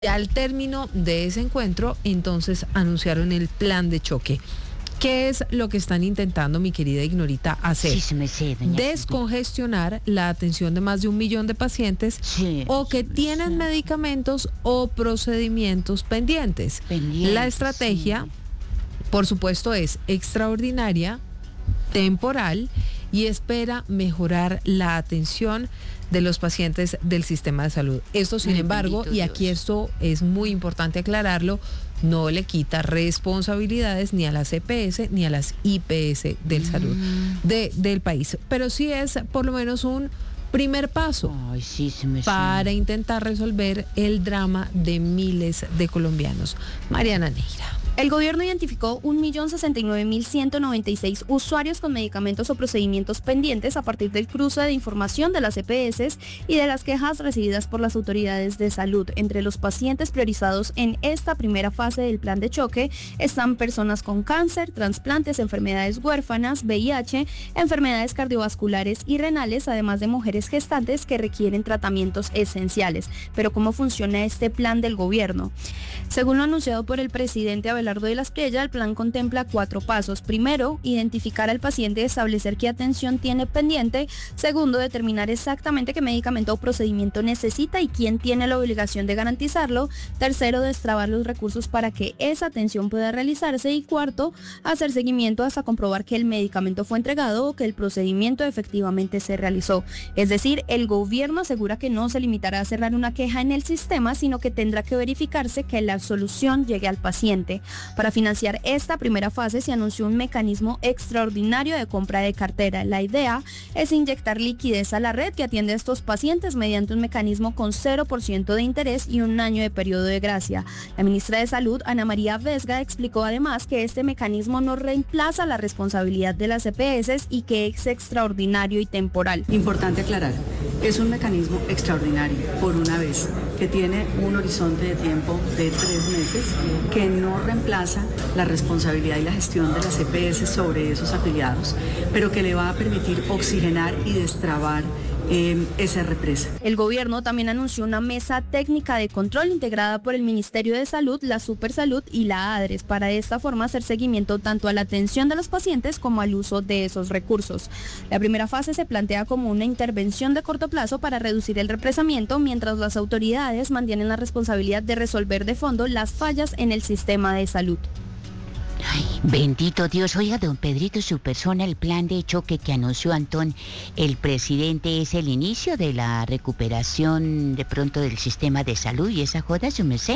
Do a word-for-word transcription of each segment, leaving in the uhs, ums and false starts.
Al término de ese encuentro, entonces anunciaron el plan de choque. ¿Qué es lo que están intentando, mi querida Ignorita, hacer? Sí, se me sé, doña Descongestionar la atención de más de un millón de pacientes Sí, o que sí me tienen sé. medicamentos o procedimientos pendientes. Pendientes, La estrategia, sí. por supuesto, es extraordinaria, temporal y espera mejorar la atención de los pacientes del sistema de salud. Esto, sin Ay, embargo, bendito y aquí Dios. esto es muy importante aclararlo, no le quita responsabilidades ni a las E P S ni a las I P S del salud de, del país. Pero sí es por lo menos un primer paso Ay, sí, se me para sé. intentar resolver el drama de miles de colombianos. Mariana Neira. El gobierno identificó un millón sesenta y nueve mil ciento noventa y seis usuarios con medicamentos o procedimientos pendientes a partir del cruce de información de las E P S y de las quejas recibidas por las autoridades de salud. Entre los pacientes priorizados en esta primera fase del plan de choque están personas con cáncer, trasplantes, enfermedades huérfanas, V I H, enfermedades cardiovasculares y renales, además de mujeres gestantes que requieren tratamientos esenciales. Pero ¿cómo funciona este plan del gobierno? Según lo anunciado por el presidente Abelardo de la Espriella, el plan contempla cuatro pasos. Primero, identificar al paciente y establecer qué atención tiene pendiente. Segundo, determinar exactamente qué medicamento o procedimiento necesita y quién tiene la obligación de garantizarlo. Tercero, destrabar los recursos para que esa atención pueda realizarse. Y cuarto, hacer seguimiento hasta comprobar que el medicamento fue entregado o que el procedimiento efectivamente se realizó. Es decir, el gobierno asegura que no se limitará a cerrar una queja en el sistema, sino que tendrá que verificarse que la solución llegue al paciente. Para financiar esta primera fase se anunció un mecanismo extraordinario de compra de cartera. La idea es inyectar liquidez a la red que atiende a estos pacientes mediante un mecanismo con cero por ciento de interés y un año de periodo de gracia. La ministra de Salud, Ana María Vesga, explicó además que este mecanismo no reemplaza la responsabilidad de las E P S y que es extraordinario y temporal. Importante aclarar, es un mecanismo extraordinario, por una vez, que tiene un horizonte de tiempo de tres meses, que no reemplaza la responsabilidad y la gestión de las E P S sobre esos afiliados, pero que le va a permitir oxigenar y destrabar eh, esa represa. El gobierno también anunció una mesa técnica de control integrada por el Ministerio de Salud, la Supersalud y la ADRES, para de esta forma hacer seguimiento tanto a la atención de los pacientes como al uso de esos recursos. La primera fase se plantea como una intervención de corto plazo para reducir el represamiento, mientras las autoridades mantienen la responsabilidad de resolver de fondo las fallas en el sistema de salud. Ay, bendito Dios. Oiga, don Pedrito, su persona, el plan de choque que anunció Antón, el presidente, es el inicio de la recuperación de pronto del sistema de salud y esa joda, su merced.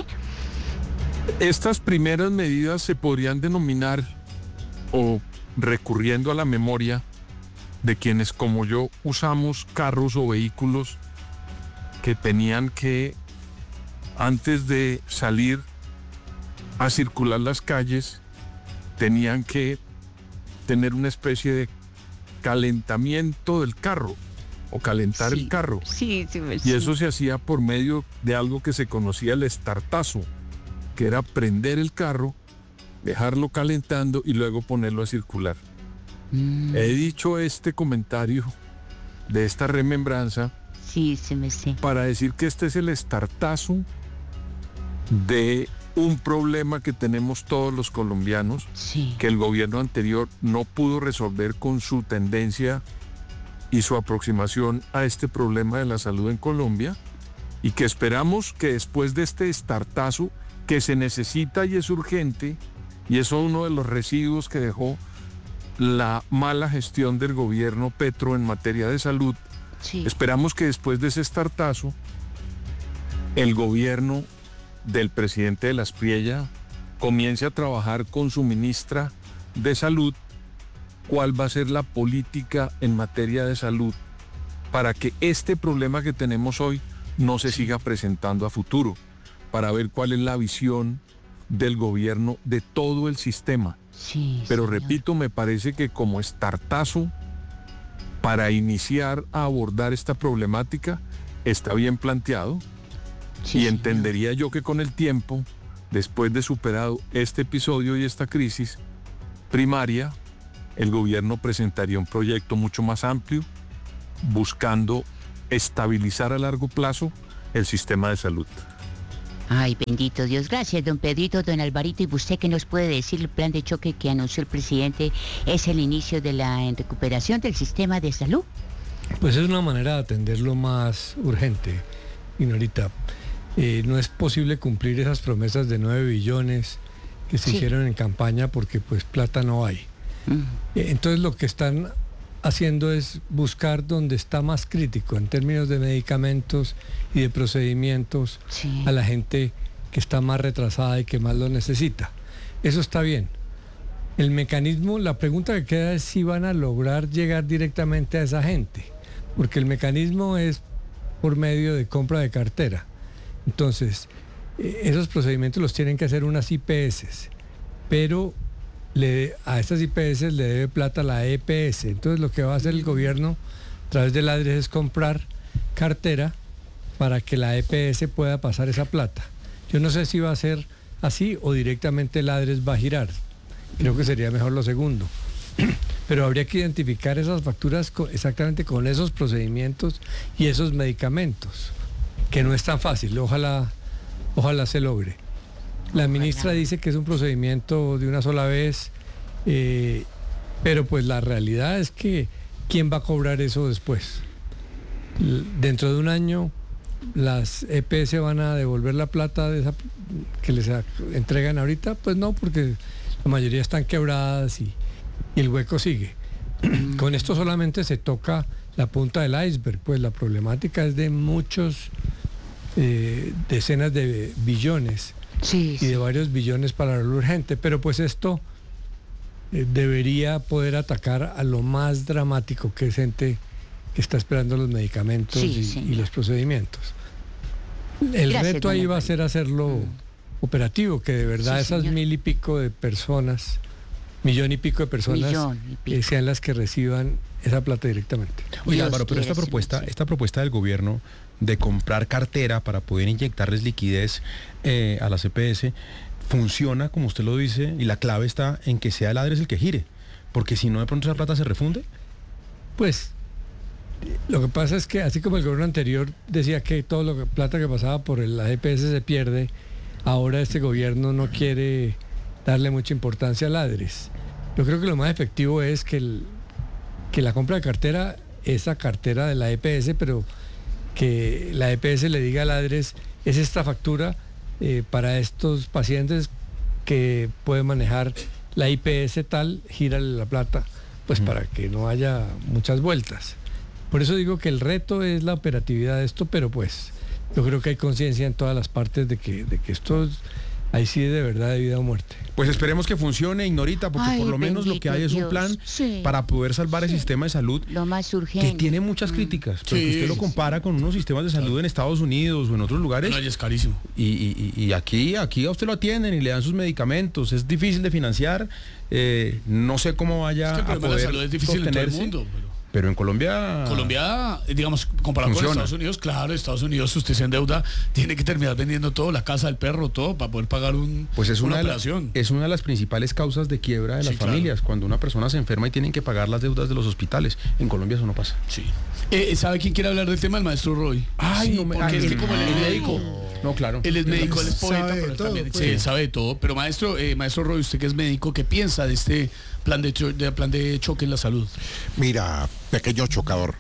Estas primeras medidas se podrían denominar, o recurriendo a la memoria de quienes como yo usamos carros o vehículos que tenían que, antes de salir a circular las calles, tenían que tener una especie de calentamiento del carro o calentar Sí, el carro. Sí, sí, Y eso se hacía por medio de algo que se conocía el estartazo, que era prender el carro, dejarlo calentando y luego ponerlo a circular. Mm, He dicho este comentario de esta remembranza sí, se me sé. para decir que este es el estartazo de un problema que tenemos todos los colombianos, Sí. que el gobierno anterior no pudo resolver con su tendencia y su aproximación a este problema de la salud en Colombia, y que esperamos que después de este estartazo que se necesita y es urgente, y eso es uno de los residuos que dejó la mala gestión del gobierno Petro en materia de salud, Sí. esperamos que después de ese estartazo el gobierno del presidente de la Espriella comience a trabajar con su ministra de Salud cuál va a ser la política en materia de salud para que este problema que tenemos hoy no se siga presentando a futuro, para ver cuál es la visión del gobierno de todo el sistema. Sí, Pero señor. repito, me parece que como estartazo para iniciar a abordar esta problemática está bien planteado. Sí, Y señor. entendería yo que con el tiempo, después de superado este episodio y esta crisis primaria, el gobierno presentaría un proyecto mucho más amplio, buscando estabilizar a largo plazo el sistema de salud. Ay, bendito Dios. Gracias, don Pedrito, don Alvarito. ¿Y usted qué nos puede decir? El plan de choque que anunció el presidente es el inicio de la recuperación del sistema de salud. Pues es una manera de atenderlo más urgente, Ignorita. Eh, no es posible cumplir esas promesas de nueve billones que se Sí. hicieron en campaña porque pues plata no hay. Mm. Eh, Entonces lo que están haciendo es buscar donde está más crítico en términos de medicamentos y de procedimientos Sí. a la gente que está más retrasada y que más lo necesita. Eso está bien. El mecanismo, la pregunta que queda es si van a lograr llegar directamente a esa gente, porque el mecanismo es por medio de compra de cartera. Entonces, eh, esos procedimientos los tienen que hacer unas I P S, pero le, a estas I P S le debe plata la E P S. Entonces lo que va a hacer el gobierno a través del ADRES es comprar cartera para que la E P S pueda pasar esa plata. Yo no sé si va a ser así o directamente el ADRES va a girar. Creo que sería mejor lo segundo. Pero habría que identificar esas facturas co- exactamente con esos procedimientos y esos medicamentos, que no es tan fácil. Ojalá, ojalá se logre. La ministra dice que es un procedimiento de una sola vez, eh, pero pues la realidad es que ¿quién va a cobrar eso después? L- Dentro de un año las E P S van a devolver la plata de esa que les a- entregan ahorita, pues no, porque la mayoría están quebradas y, y el hueco sigue. Con esto solamente se toca la punta del iceberg, pues la problemática es de muchos, eh, decenas de billones Sí, y sí. de varios billones para lo urgente, pero pues esto eh, debería poder atacar a lo más dramático, que es gente que está esperando los medicamentos Sí, y, señor. y los procedimientos. El Gracias, reto don ahí va a Alvarito. ser hacerlo operativo, que de verdad Sí, esas señor. mil y pico de personas, millón y pico de personas, Millón y pico. eh, sean las que reciban esa plata directamente. Oye, Dios Álvaro, pero esta quiera, sí, propuesta, sí. esta propuesta del gobierno de comprar cartera para poder inyectarles liquidez eh, a la C P S funciona, como usted lo dice, y la clave está en que sea el ADRES el que gire, porque si no, de pronto esa plata se refunde. Pues lo que pasa es que así como el gobierno anterior decía que todo lo que plata que pasaba por el- la E P S se pierde, ahora este gobierno no quiere darle mucha importancia al ADRES. Yo creo que lo más efectivo es que, el- que la compra de cartera, esa cartera de la E P S, pero que la E P S le diga al ADRES, es esta factura eh, para estos pacientes que puede manejar la I P S tal, gírale la plata, pues para que no haya muchas vueltas. Por eso digo que el reto es la operatividad de esto, pero pues yo creo que hay conciencia en todas las partes de que, de que esto es, ahí sí es de verdad de vida o muerte. Pues esperemos que funcione, Ignorita, porque Ay, por lo menos lo que hay es un bendito plan Dios. Sí. para poder salvar el sistema de salud, Lo más que urgente. tiene muchas críticas, pero que Sí, usted lo sí, compara con unos sistemas de salud en Estados Unidos o en otros lugares. No, y es carísimo. Y, y- y aquí, aquí a usted lo atienden y le dan sus medicamentos. Es difícil de financiar. eh, no sé cómo vaya Es que el a problema de poder la salud es difícil en todo el sostenerse, mundo. Pero... pero en Colombia... Colombia, eh, digamos, comparado Funciona. con Estados Unidos, claro, Estados Unidos, usted se endeuda, tiene que terminar vendiendo todo, la casa del perro, todo, para poder pagar un, Pues es una, una de la- operación. es una de las principales causas de quiebra de Sí, las claro. familias, cuando una persona se enferma y tienen que pagar las deudas de los hospitales. En Colombia eso no pasa. Sí. Eh, ¿Sabe quién quiere hablar del tema? El maestro Roy. Ay, Sí, no me- porque ay, es que como él es no. médico, No, claro. él es médico, él es Sabe poeta, de pero él todo, también, pues. sí, él sabe de todo. Pero maestro, eh, maestro Roy, usted que es médico, ¿qué piensa de este plan de, cho- de plan de choque en la salud? Mira, pequeño chocador,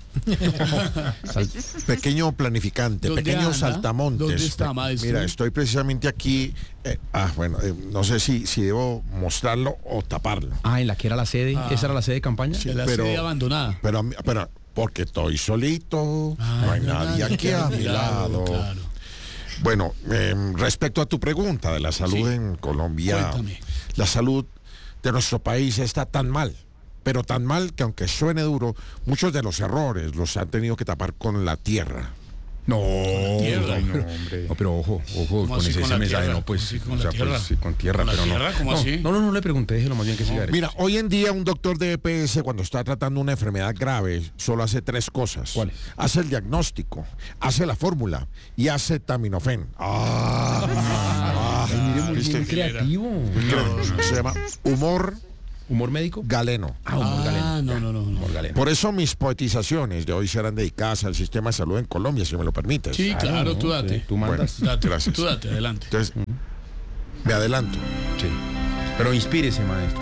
Sal- pequeño planificante, ¿Dónde pequeño anda? saltamontes. ¿Dónde está, maestro? Mira, estoy precisamente aquí. eh, ah, bueno, eh, no sé si, si debo mostrarlo o taparlo. Ah, en la que era la sede, Ah. esa era la sede de campaña. Sí, la pero- sede abandonada. Pero, a mí- pero porque estoy solito, no hay nadie aquí a mi Claro, lado. claro. Bueno, em, respecto a tu pregunta de la salud Sí. en Colombia, Cuéntame. la salud de nuestro país está tan mal, pero tan mal que aunque suene duro, muchos de los errores los han tenido que tapar con la tierra. No, tierra. no, hombre. No, pero ojo, ojo ¿Cómo con así ese, con ese la mensaje, tierra? no, pues, ¿Cómo así con o la sea, tierra? pues, sí, con tierra, ¿Con la pero no. tierra? ¿Cómo no, así? no, no, no le pregunté, déjelo más bien que siga derecho. Mira, hoy en día un doctor de E P S cuando está tratando una enfermedad grave solo hace tres cosas. ¿Cuáles? Hace el diagnóstico, hace la fórmula y hace taminofen. Ah, ah, Ay, mire, muy, ¿viste? muy creativo. Se llama humor ¿Humor médico? galeno. Ah, humor Ah, galeno. no, no, no, no. Humor galeno. Por eso mis poetizaciones de hoy serán dedicadas al sistema de salud en Colombia, si me lo permites. Sí, claro, ¿no? tú date. Sí, tú mandas. Bueno. Date, Gracias. tú date, adelante. Entonces, me adelanto. Sí. Pero inspírese, maestro.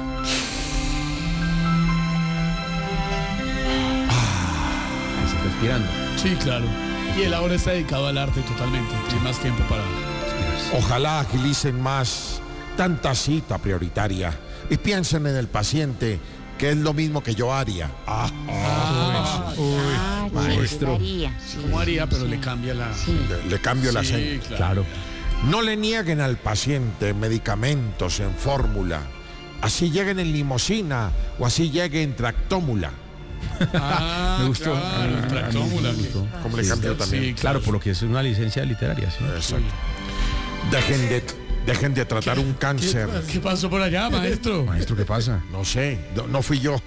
Ah, se está inspirando. Sí, claro. Y él ahora está dedicado al arte totalmente. Tiene más tiempo para inspirarse. Ojalá agilicen más tanta cita prioritaria y piensen en el paciente, que es lo mismo que yo haría. Ah, Ah, Ah, sí, maestro. estaría, sí. ¿Cómo haría? Pero le cambia la... le, le cambio el Sí, acento. claro. Claro. No le nieguen al paciente medicamentos en fórmula. Así lleguen en limusina o así llegue en tractómula. Ah, Me gustó. claro, Ah, tractómula, me gustó. Como le Sí, cambió sí, también. sí. Claro, por lo que es una licencia literaria, sí. Exacto. Dejen de, dejen de tratar un cáncer. ¿Qué pasó por allá, maestro? Maestro, ¿qué pasa? No sé, no, no fui yo.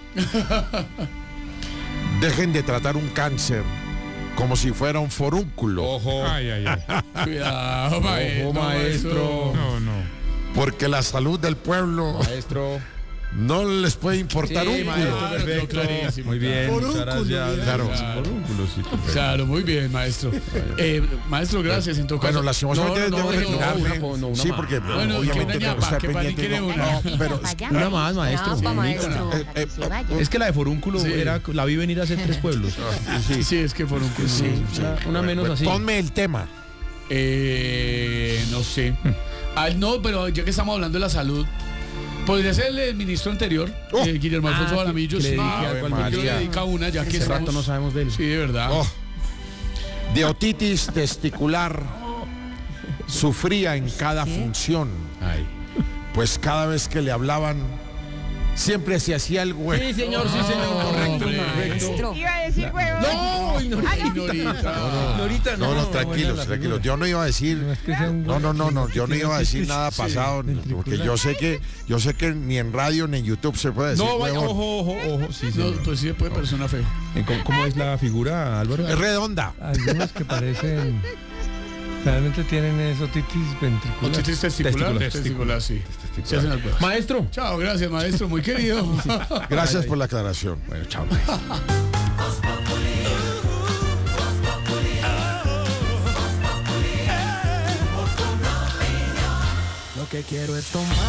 Dejen de tratar un cáncer como si fuera un forúnculo. Ojo. Ay, ay, ay. Cuidado, maestro. Ojo, maestro. No, no. Porque la salud del pueblo Maestro. no les puede importar Sí, un maestro, Claro, perfecto. clarísimo, Muy bien, claro. muchas gracias. Claro. Forúnculos, sí, perfecto. Claro, muy bien, maestro. Eh, maestro, gracias. En todo Bueno, caso. lastimosamente No, no, debo no, retirarme. no, no, no, una sí, más. porque Bueno, obviamente que una tengo que estar ñapa, que para pendiente. que No, quiere no, una. pero Una más, maestro. Ñapa, maestro. Eh, eh, Para que se vaya. Es que la de Forúnculo Sí. era, la vi venir hace tres pueblos. Sí, sí, es que fueron cosas. sí, sí. Una, una menos Bueno, así. ponme el tema. Eh, no sé. Ah, no, pero ya que estamos hablando de la salud, podría ser el ministro anterior, Oh. eh, Guillermo Alfonso Ah, Jaramillo. que le Sí, dedique ah, algo al ¿por qué no María? le dedica una ya que Hace estamos? rato no sabemos de él. Sí, de verdad. Oh. De otitis testicular sufría en cada función, Ay. pues cada vez que le hablaban siempre se hacía el güey. Sí, señor, sí, señor. Correcto, hombre. correcto. Iba a decir huevo. No, Ignorita. Ignorita. Ignorita, No, no, tranquilos, tranquilos. Yo no iba a decir, No es que sea un no, no, no, no, yo no iba a decir nada Sí. pasado, porque yo sé que, yo sé que ni en radio ni en YouTube se puede decir No, vaya, huevón. ojo, ojo, ojo. Sí, No, señor. pues sí, puede parecer una fe. Eh, ¿Cómo, cómo es la figura, Álvaro? Es redonda. Algunos que parecen, realmente tienen eso, otitis ventricular. Otitis testicular. Testicular. Testicular, sí. Se hacen algunas. Maestro. Chao, gracias, maestro, muy querido. Gracias por la aclaración. Bueno, chao, maestro. Lo que quiero es tomar.